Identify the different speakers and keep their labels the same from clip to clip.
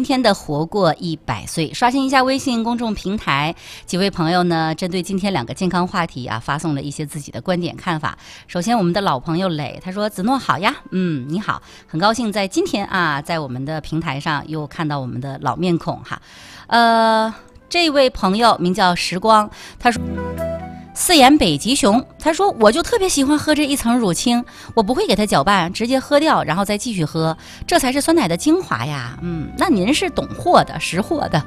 Speaker 1: 天的活过100岁。刷新一下微信公众平台，几位朋友呢针对今天2个健康话题发送了一些自己的观点看法。首先我们的老朋友磊，他说子诺好呀，你好，很高兴在今天在我们的平台上又看到我们的老面孔哈。这位朋友名叫时光，他说四眼北极熊，他说我就特别喜欢喝这一层乳清，我不会给它搅拌，直接喝掉然后再继续喝，这才是酸奶的精华呀。那您是懂货的，识货的。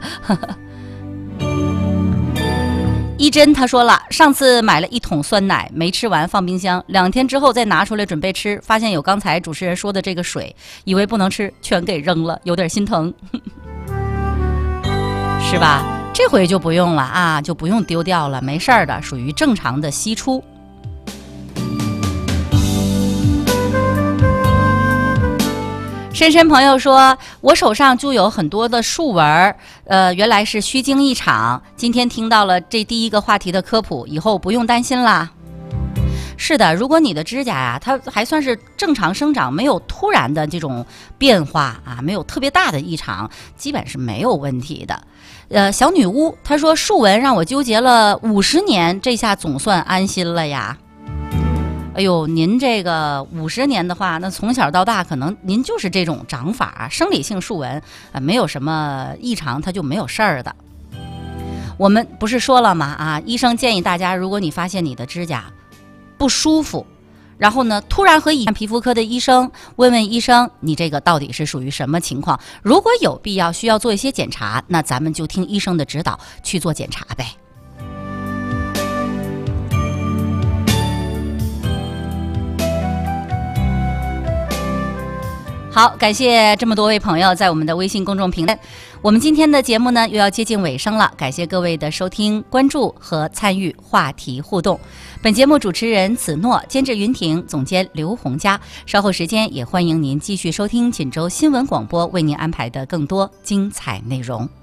Speaker 1: 一真他说了，上次买了1桶酸奶没吃完放冰箱，2天之后再拿出来准备吃，发现有刚才主持人说的这个水，以为不能吃，全给扔了，有点心疼。是吧？这回就不用了就不用丢掉了，没事儿的，属于正常的析出。深深朋友说，我手上就有很多的竖纹，原来是虚惊一场，今天听到了这第1个话题的科普，以后不用担心啦。是的，如果你的指甲它还算是正常生长，没有突然的这种变化没有特别大的异常，基本是没有问题的。小女巫她说，竖纹让我纠结了50年，这下总算安心了呀。哎呦，您这个50年的话，那从小到大可能您就是这种长法生理性竖纹没有什么异常，它就没有事儿的。我们不是说了吗医生建议大家，如果你发现你的指甲不舒服，然后呢突然和皮肤科的医生问问医生，你这个到底是属于什么情况，如果有必要需要做一些检查，那咱们就听医生的指导去做检查呗。好，感谢这么多位朋友在我们的微信公众平台。我们今天的节目呢又要接近尾声了，感谢各位的收听、关注和参与话题互动。本节目主持人子诺，监制云婷，总监刘洪佳。稍后时间也欢迎您继续收听锦州新闻广播为您安排的更多精彩内容。